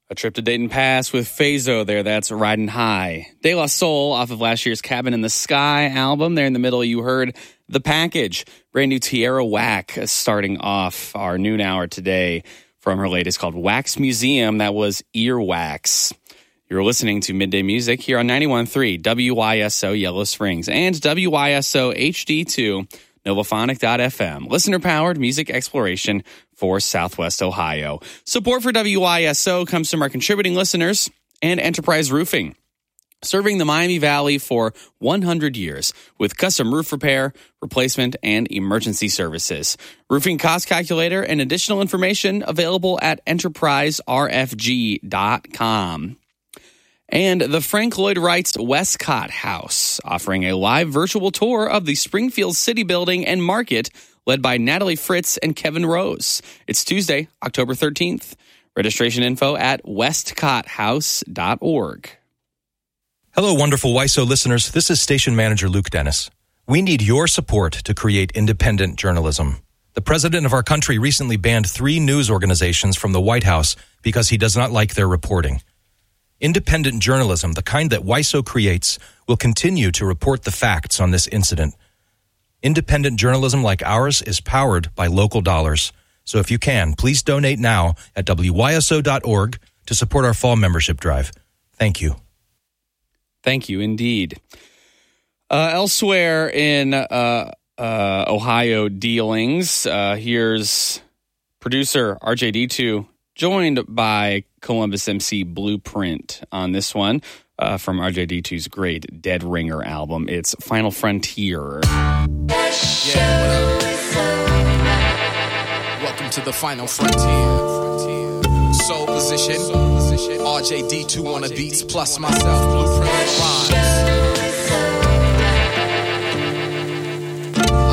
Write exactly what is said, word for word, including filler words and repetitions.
A trip to Dayton Pass with Phaso there. That's Riding High. De La Soul off of last year's Cabin in the Sky album. There in the middle, you heard The Package. Brand new Tierra Whack starting off our noon hour today from her latest called Wax Museum. That was Earwax. You're listening to Midday Music here on ninety-one point three W Y S O Yellow Springs and W Y S O H D two Novophonic dot f m. Listener-powered music exploration for Southwest Ohio. Support for W Y S O comes from our contributing listeners and Enterprise Roofing, serving the Miami Valley for one hundred years with custom roof repair, replacement, and emergency services. Roofing cost calculator and additional information available at enterprise r f g dot com. And the Frank Lloyd Wright's Westcott House, offering a live virtual tour of the Springfield City Building and Market, led by Natalie Fritz and Kevin Rose. It's Tuesday, October thirteenth. Registration info at westcott house dot org. Hello, wonderful W Y S O listeners. This is Station Manager Luke Dennis. We need your support to create independent journalism. The president of our country recently banned three news organizations from the White House because he does not like their reporting. Independent journalism, the kind that W Y S O creates, will continue to report the facts on this incident. Independent journalism like ours is powered by local dollars. So if you can, please donate now at W Y S O dot org to support our fall membership drive. Thank you. Thank you, indeed. Uh, elsewhere in uh, uh, Ohio dealings, uh, here's producer R J D two, joined by Columbus M C Blueprint on this one uh, from R J D two's great Dead Ringer album. It's Final Frontier. Yeah, what up? Welcome to the Final Frontier. Soul position, R J D two on the beats, plus myself, Blueprint rhymes.